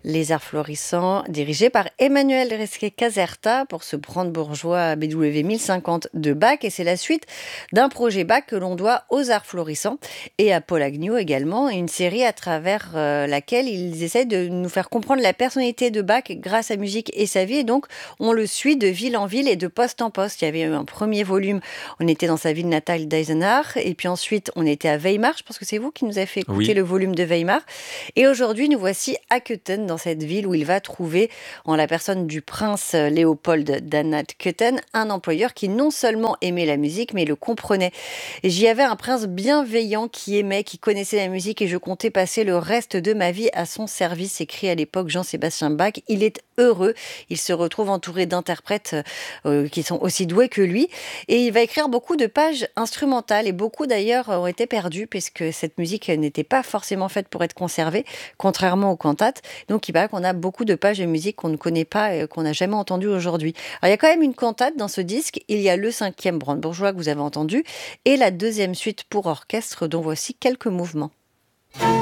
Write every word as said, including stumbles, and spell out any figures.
Les Arts Florissants, dirigés par Emmanuel Resquet-Caserta pour ce brandebourgeois B W mille cinquante de Bach. Et c'est la suite d'un projet Bach que l'on doit aux Arts Florissants et à Paul Agnew également. Une série à travers euh, laquelle ils essaient de nous faire comprendre la personnalité de Bach grâce à musique et sa vie. Et donc, on le suit de ville en ville et de poste en poste. Il y avait eu un premier volume, on était dans sa ville natale d'Eisenach. Et puis ensuite, on était à Weimar. Je pense que c'est vous qui nous avez fait écouter Oui, le volume de Weimar. Et aujourd'hui, nous voici à Köthen, dans cette ville où il va trouver, en la personne du prince Léopold d'Anhalt-Köthen, un employeur qui non seulement aimait la musique, mais le comprenait. Et j'y avais un prince bienveillant qui aimait, qui connaissait la musique et je comptais passer le reste de ma vie à son service, écrit à l'époque Jean-Sébastien Bach. Il est heureux, il se retrouve entouré d'interprètes euh, qui sont aussi doués que lui et il va écrire beaucoup de pages instrumentales et beaucoup d'ailleurs ont été perdues puisque cette musique n'était pas forcément faite pour être conservée, contrairement aux cantates. Donc il paraît qu'on a beaucoup de pages de musique qu'on ne connaît pas et qu'on n'a jamais entendues aujourd'hui. Alors il y a quand même une cantate dans ce disque, il y a le cinquième brandebourgeois que vous avez entendu et la deuxième suite pour orchestre dont voici quelques mouvements.